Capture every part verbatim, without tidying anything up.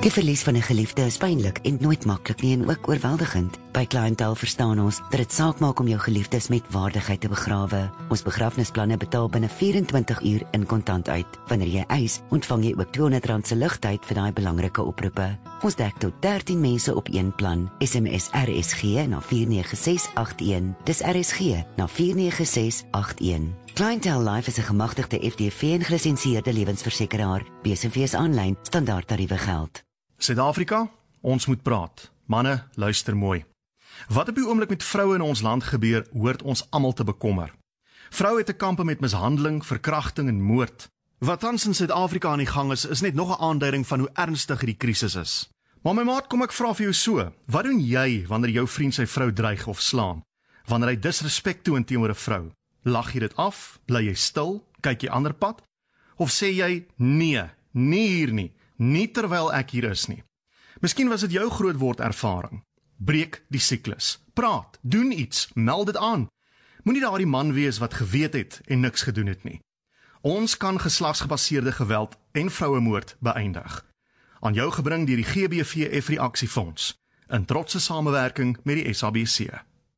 Die verlies van 'n geliefde is pynlik en nooit maklik nie en ook oorweldigend. By Clientele verstaan ons dat dit saak maak om jou geliefdes met waardigheid te begrawe. Ons begrafnisplanne betaal binne vyf-en-twintig uur in kontant uit. Wanneer jy eis, ontvang jy ook tweehonderd rand se ligtyd vir daai belangrike oproepe. Ons dek tot dertien mense op een plan. S M S R S G na vier nege ses agt een. Dis R S G na vier nege ses agt een. Clientele Life is 'n gemagtigde F D V en gelisensieerde lewensversekeraar. B S V is aanlyn, standaard tariewe geld. Suid-Afrika, ons moet praat. Manne, luister mooi. Wat op die oomblik met vroue in ons land gebeur, hoort ons almal te bekommer. Vroue het te kampe met mishandeling, verkrachting en moord. Wat tans in Suid-Afrika aan die gang is, is net nog 'n aanduiding van hoe ernstig die krisis is. Maar my maat, kom ek vra vir jou so, wat doen jy wanneer jou vriend sy vrou dreig of slaan? Wanneer hy disrespek toon teenoor 'n vrou? Lag jy dit af? Bly jy stil? Kyk jy ander pad? Of sê jy, nee, nie hier nie, nie terwyl ek hier is nie? Miskien was dit jou grootword ervaring. Breek die siklus. Praat, doen iets, meld dit aan. Moenie daardie man wees wat geweet het en niks gedoen het nie. Ons kan geslagsgebaseerde geweld en vrouemoord beëindig. Aan jou gebring deur die G B V F Reaksiefonds, in trotse samewerking met die S A B C.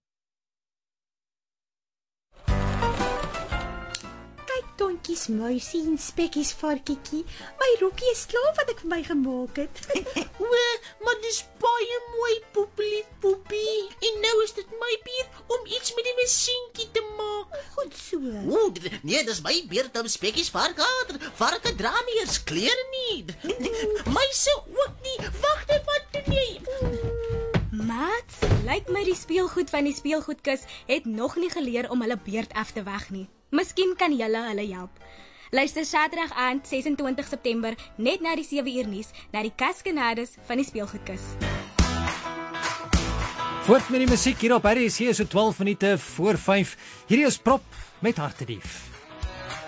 Tonkies, muisie en spekkies varkietjie. My rokkie is klaar wat ek vir my gemaak het. O, maar dis baie mooi, poepelief poepie. En nou is dit my beurt om iets met die masientjie te maak. Goed so. O, nee, dis my beurt om spekkies varkater. Varke dra nie eens klere nie. Muise ook nie. Wag net, wat doen jy? Maat, lyk my die speelgoed van die speelgoedkus het nog nie geleer om hulle beurt af te wag nie. Miskien kan julle hulle help. Luister Saterdag aand ses en twintig September net na die sewe uur nuus na die Kaskanades van die speelgoedkus. Voort met die musiek hier op R S C so twaalf minute voor vyf. Hierdie is Prop met Hartedief.